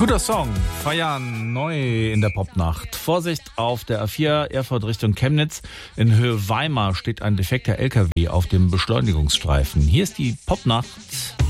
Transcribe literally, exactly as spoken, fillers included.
Guter Song, feiern neu in der Popnacht. Vorsicht auf der A vier, Erfurt Richtung Chemnitz. In Höhe Weimar steht ein defekter L K W auf dem Beschleunigungsstreifen. Hier ist die Popnacht.